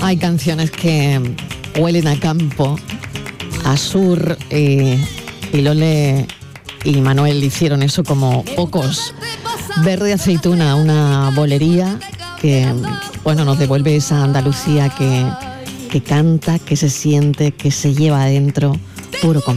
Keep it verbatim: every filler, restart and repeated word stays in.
Hay canciones que huelen a campo, a sur, eh, y Lole y Manuel hicieron eso como pocos. Verde Aceituna, una bolería que, bueno, nos devuelve esa Andalucía que, que canta, que se siente, que se lleva adentro, puro